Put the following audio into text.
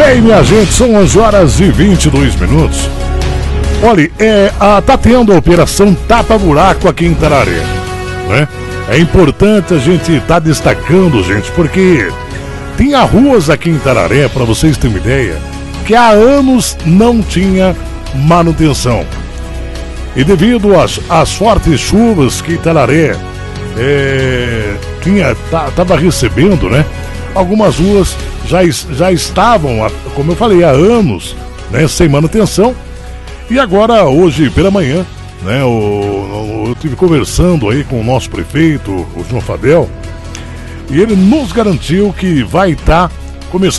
Bem, minha gente, são 11h22. Olha, tá tendo a operação Tapa-Buraco aqui em Tararé, né? É importante a gente estar destacando, gente, porque tem ruas aqui em Tararé, para vocês terem uma ideia, que há anos não tinha manutenção. E devido às fortes chuvas que Tararé estava recebendo, né? Algumas ruas já estavam, como eu falei, há anos, né, sem manutenção. E agora, hoje pela manhã, né, eu estive conversando aí com o nosso prefeito, o João Fadel, e ele nos garantiu que vai estar começando